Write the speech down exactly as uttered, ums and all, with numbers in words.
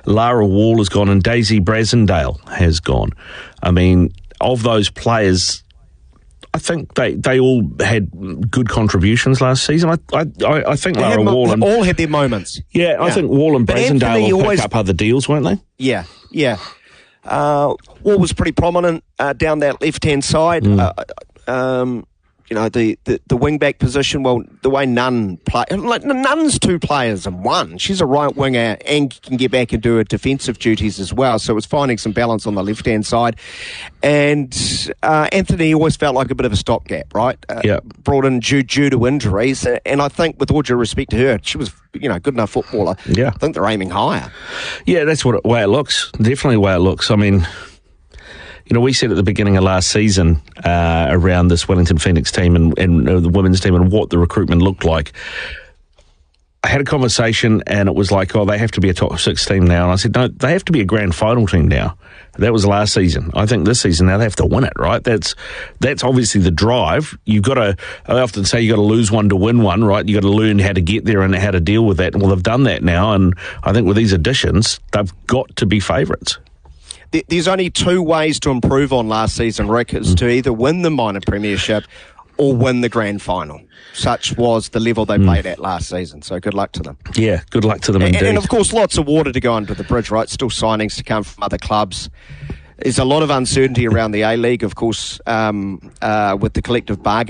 Lara Wall has gone and Daisy Brasendale has gone. I mean, of those players, I think they, they all had good contributions last season. I I, I think they Lara mo- Wall and, all had their moments. Yeah, I yeah. think Wall and But Brasendale Anthony will always, pick up other deals, won't they? Yeah, yeah. Uh, Wall was pretty prominent uh, down that left-hand side. Mm. Uh, um, you know, the, the, the wing-back position, well, the way Nunn play, like, Nunn's two players in one. She's a right winger and can get back and do her defensive duties as well. So it was finding some balance on the left-hand side. And uh, Anthony always felt like a bit of a stopgap, right? Uh, yeah. Brought in due, due to injuries. And I think, with all due respect to her, she was, you know, good enough footballer. Yeah. I think they're aiming higher. Yeah, that's what it, way it looks. Definitely the way it looks. I mean, you know, we said at the beginning of last season uh, around this Wellington Phoenix team and, and uh, the women's team and what the recruitment looked like. I had a conversation and it was like, oh, they have to be a top six team now. And I said, no, they have to be a grand final team now. That was last season. I think this season now they have to win it, right? That's that's obviously the drive. You've got to, I often say you've got to lose one to win one, right? You've got to learn how to get there and how to deal with that. Well, they've done that now. And I think with these additions, they've got to be favourites. There's only two ways to improve on last season, Rick, is mm. to either win the minor premiership or win the grand final. Such was the level they mm. played at last season. So good luck to them. Yeah, good luck to them and, indeed. And of course, lots of water to go under the bridge, right? Still signings to come from other clubs. There's a lot of uncertainty around the A-League, of course, um, uh, with the collective bargaining.